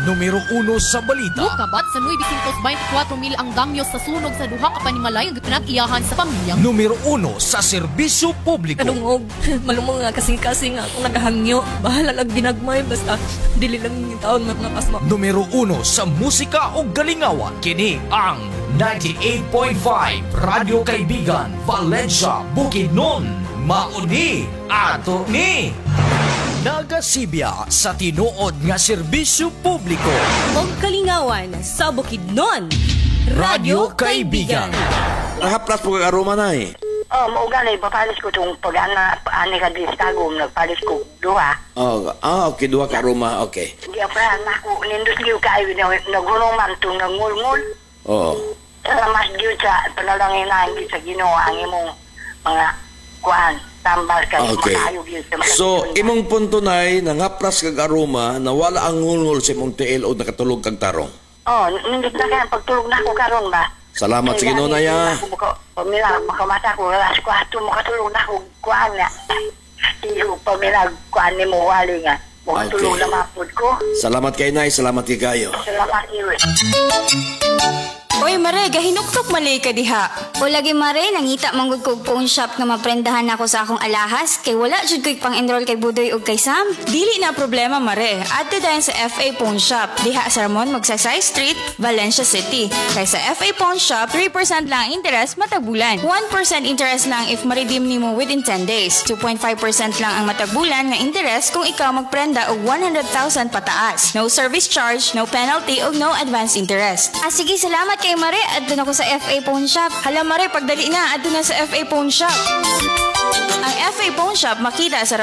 Numero 1 sa balita. Kabat sa 924,000 ang damyo sa sunog sa duha ka panimalay nga pinag-iyahan sa pamilya. Numero 1 sa serbisyo publiko. Kadungog, malumong nga kasing-kasing ako nagahangyo. Bahala lang ginagmay, basta dili lang yung taon matnapas mo. Numero 1 sa musika o galingawan. Kini ang 98.5 Radyo Kaibigan, Valencia, Bukidnon. Mauni ato ni Nagasibya sa tinuod nga serbisyo publiko. Og kalingawan sa Bukidnon. Radyo Kaibigan. Rahaplas po kagaruma na eh. Oh, mauga na ipapalis ko itong pag-ana ka di stagom, nagpalis ko duha. Okay, dua karuma, okay. Hindi pa ako, nindot liw kayo, nagunuman itong nangulngul. Oo. Salamat liw sa panalangin na hindi sa ginawa ang imong mga kuhan, tambal ka, Okay. makayog yun sa mga So, katuloy. imong punto na nangapras kag aroma na wala ang ngulngol sa imong tiil o nakatulog kag tarong. Oh, nindot na kaya pagtulog na ako karon ba? Salamat sa Ginoo na ya. Pamilag, makamata ko, alas ko hato makatulog na ako kuhan nga. Iyo, pamilag, kuhan ni mo wali nga. Makatulog Okay. na mapod ko. Salamat kay Nay, salamat kay kayo. Salamat iyo. Oy, Mare, gahinuktok malay ka diha. O lagi mare, nangita manggod kog phone shop nga maprendahan ako sa akong alahas kay wala jud ko'y pang-enroll kay Budoy ug kay Sam. Dili na problema, Mare. Adto dayon sa FA Pawn Shop. Diha sa Ramon, Magsaysay Street, Valencia City. Kay sa FA Pawn Shop, 3% lang ang interest matag bulan. 1% interest lang if ma-redeem nimo within 10 days. 2.5% lang ang matag bulan nga interest kung ikaw magprenda og 100,000 pataas. No service charge, no penalty ug no advance interest. Ah sige, salamat kay mare. Adto na ko sa FA Pawn Shop. Hala, Mare, pagdali na, adto na sa FA Pawn Shop. Ang FA Pawn Shop makita sa